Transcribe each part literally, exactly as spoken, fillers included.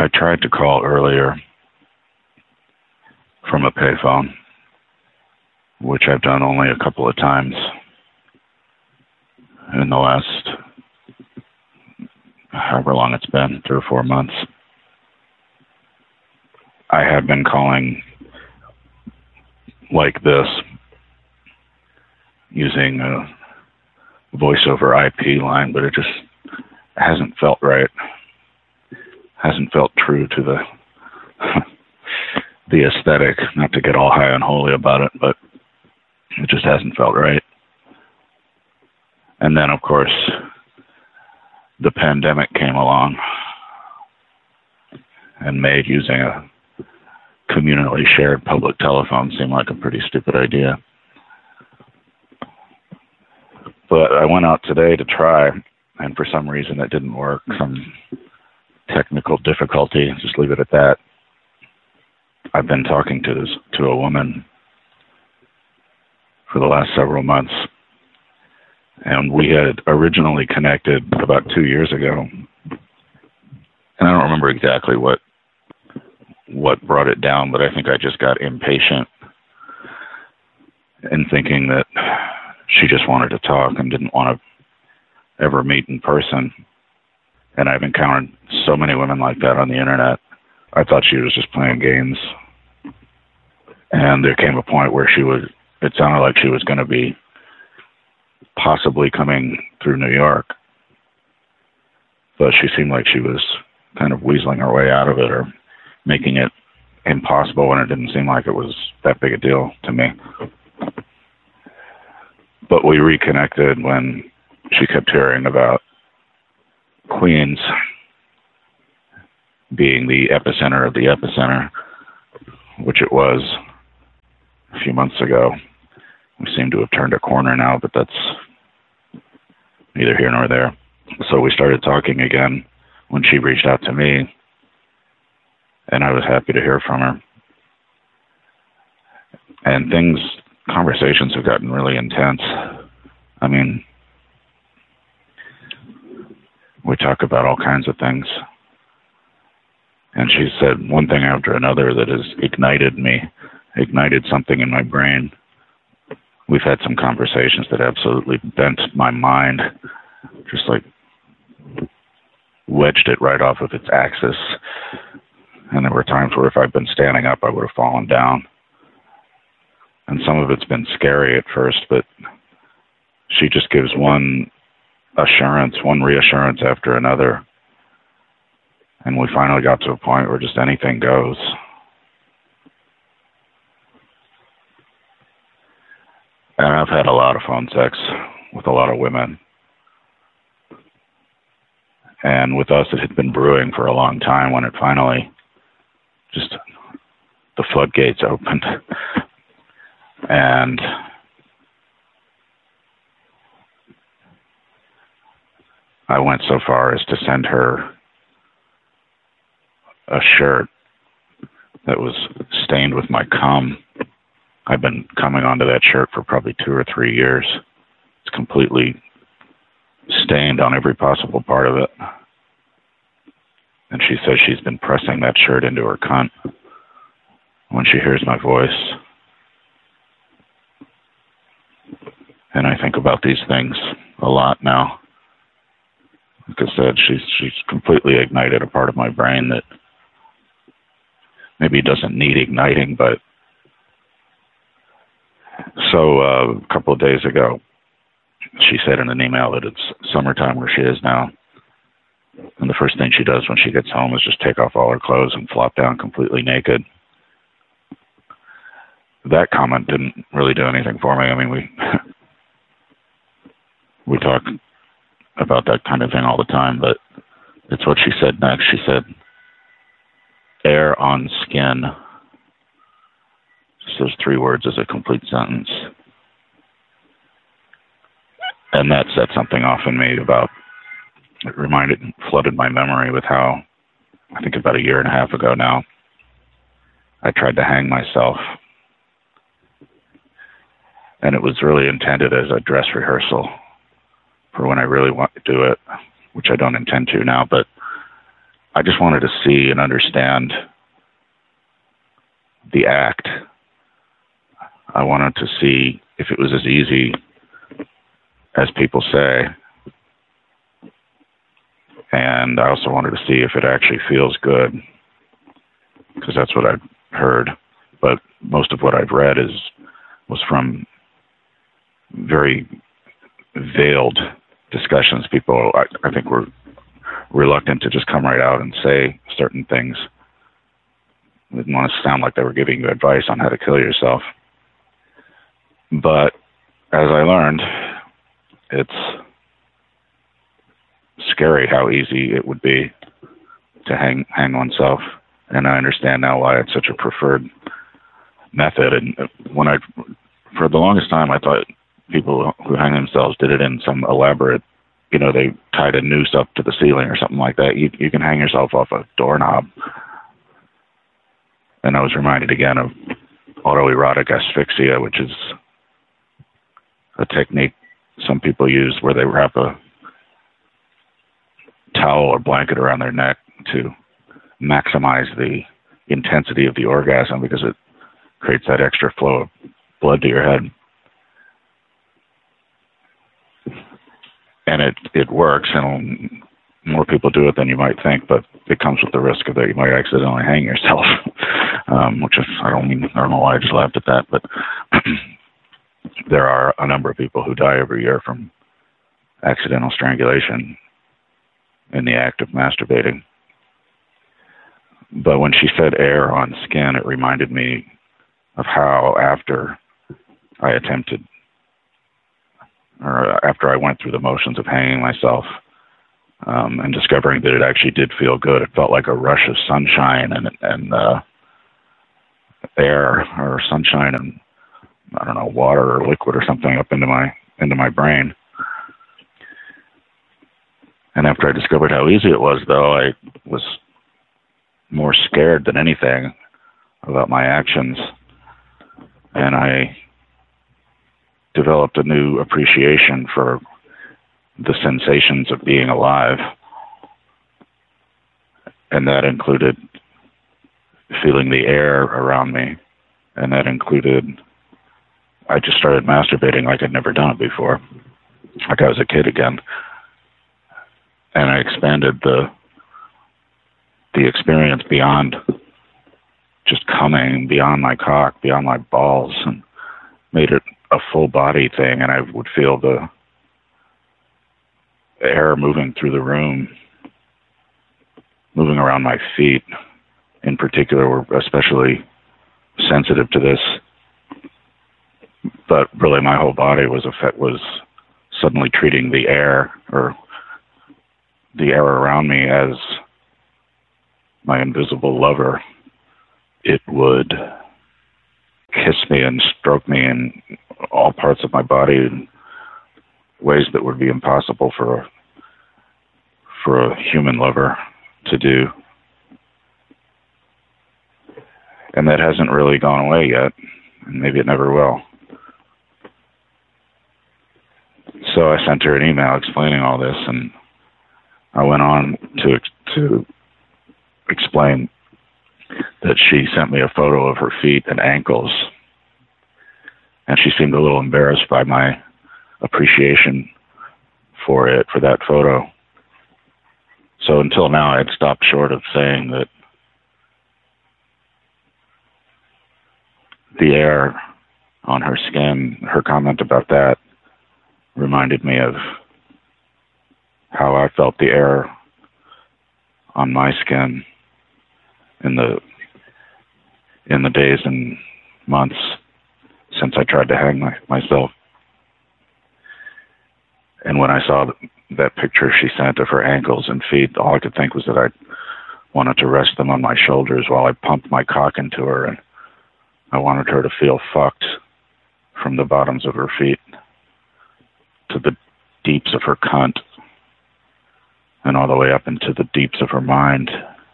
I tried to call earlier from a payphone, which I've done only a couple of times in the last however long it's been, three or four months. I have been calling like this using a voice over I P line, but it just hasn't felt right. Hasn't felt true to the the aesthetic. Not to get all high and holy about it, but it just hasn't felt right. And then, of course, the pandemic came along and made using a communally shared public telephone seem like a pretty stupid idea. But I went out today to try, and for some reason it didn't work. Some technical difficulty, just leave it at that. I've been talking to this, to a woman for the last several months, and we had originally connected about two years ago, and I don't remember exactly what what brought it down, but I think I just got impatient in thinking that she just wanted to talk and didn't want to ever meet in person. And I've encountered so many women like that on the internet. I thought she was just playing games. And there came a point where she was, it sounded like she was going to be possibly coming through New York. But she seemed like she was kind of weaseling her way out of it or making it impossible when it didn't seem like it was that big a deal to me. But we reconnected when she kept hearing about Queens being the epicenter of the epicenter, which it was a few months ago. We seem to have turned a corner now, but that's neither here nor there. So we started talking again when she reached out to me, and I was happy to hear from her. And things, conversations have gotten really intense. I mean, we talk about all kinds of things. And she said one thing after another that has ignited me, ignited something in my brain. We've had some conversations that absolutely bent my mind, just like wedged it right off of its axis. And there were times where if I'd been standing up, I would have fallen down. And some of it's been scary at first, but she just gives one assurance, one reassurance after another. And we finally got to a point where just anything goes. And I've had a lot of phone sex with a lot of women. And with us, it had been brewing for a long time when it finally just, the floodgates opened. And I went so far as to send her a shirt that was stained with my cum. I've been coming onto that shirt for probably two or three years. It's completely stained on every possible part of it. And she says she's been pressing that shirt into her cunt when she hears my voice. And I think about these things a lot now. Like I said, she's she's completely ignited a part of my brain that maybe doesn't need igniting, but so uh, a couple of days ago, she said in an email that it's summertime where she is now. And the first thing she does when she gets home is just take off all her clothes and flop down completely naked. That comment didn't really do anything for me. I mean, we we talk about that kind of thing all the time, but it's what she said next. She said, air on skin. Just those three words as a complete sentence. And that set something off in me about, it reminded, flooded my memory with how, I think about a year and a half ago now, I tried to hang myself. And it was really intended as a dress rehearsal for when I really want to do it, which I don't intend to now, but I just wanted to see and understand the act. I wanted to see if it was as easy as people say. And I also wanted to see if it actually feels good, because that's what I've heard. But most of what I've read is was from very veiled discussions. People, I, I think, were reluctant to just come right out and say certain things. They didn't want to sound like they were giving you advice on how to kill yourself. But as I learned, it's scary how easy it would be to hang hang oneself, and I understand now why it's such a preferred method. And when I, for the longest time, I thought people who hang themselves did it in some elaborate, you know, they tied a noose up to the ceiling or something like that. You you can hang yourself off a doorknob. And I was reminded again of autoerotic asphyxia, which is a technique some people use where they wrap a towel or blanket around their neck to maximize the intensity of the orgasm, because it creates that extra flow of blood to your head. And it, it works, and more people do it than you might think, but it comes with the risk of that you might accidentally hang yourself, um, which is, I don't mean, I don't know why I just laughed at that, but there are a number of people who die every year from accidental strangulation in the act of masturbating. But when she said air on skin, it reminded me of how after I attempted, or after I went through the motions of hanging myself, um, and discovering that it actually did feel good. It felt like a rush of sunshine and and uh, air, or sunshine and, I don't know, water or liquid or something up into my into my brain. And after I discovered how easy it was, though, I was more scared than anything about my actions. And I developed a new appreciation for the sensations of being alive. And that included feeling the air around me. And that included, I just started masturbating like I'd never done it before, like I was a kid again. And I expanded the the experience beyond just coming, beyond my cock, beyond my balls, and made it a full body thing. And I would feel the air moving through the room, moving around my feet. In particular, were especially sensitive to this. But really, my whole body was effect was suddenly treating the air, or the air around me, as my invisible lover. It would kiss me and stroke me in all parts of my body in ways that would be impossible for a, for a human lover to do. And that hasn't really gone away yet, and maybe it never will. So I sent her an email explaining all this, and I went on to to explain that she sent me a photo of her feet and ankles, and she seemed a little embarrassed by my appreciation for it, for that photo. So until now, I had stopped short of saying that the air on her skin, her comment about that, reminded me of how I felt the air on my skin in the in the days and months since I tried to hang my, myself. And when I saw that picture she sent of her ankles and feet, all I could think was that I wanted to rest them on my shoulders while I pumped my cock into her, and I wanted her to feel fucked from the bottoms of her feet to the deeps of her cunt, and all the way up into the deeps of her mind.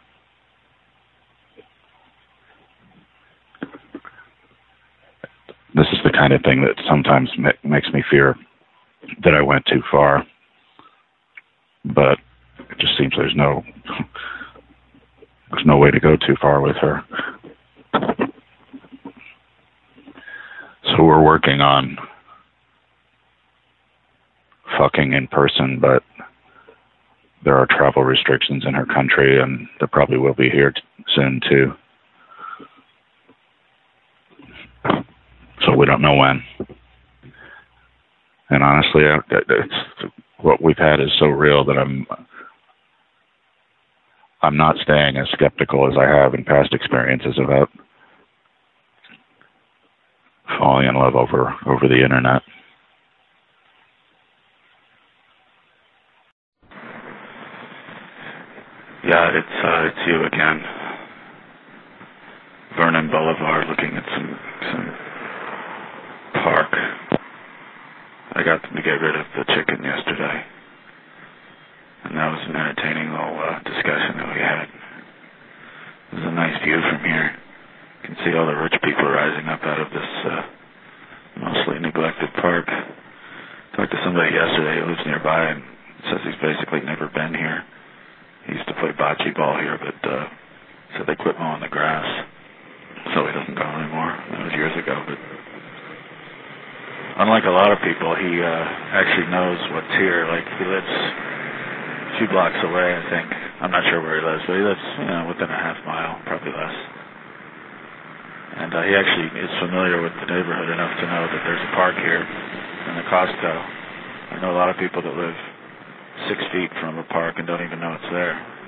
This is the kind of thing that sometimes ma- makes me fear that I went too far, but it just seems there's no There's no way to go too far with her. So we're working on fucking in person, but there are travel restrictions in her country, and there probably will be here t- soon too. So we don't know when. And honestly, I, it's, what we've had is so real that I'm I'm not staying as skeptical as I have in past experiences about falling in love over over the internet. Yeah, it's uh, it's you again. Vernon Boulevard, looking at some some park. I got them to get rid of the chicken yesterday, and that was an entertaining little uh, discussion that we had. It was a nice view from here. You can see all the rich people rising up out of this uh, mostly neglected park. Talked to somebody yesterday who lives nearby and says he's basically never been here. He used to play bocce ball here, but uh, said they quit mowing the grass, so he doesn't go anymore. That was years ago, but unlike a lot of people, he uh, actually knows what's here. Like, he lives a few blocks away, I think. I'm not sure where he lives, but he lives, you know, within a half mile, probably less. And uh, he actually is familiar with the neighborhood enough to know that there's a park here and a Costco. I know a lot of people that live six feet from a park and don't even know it's there.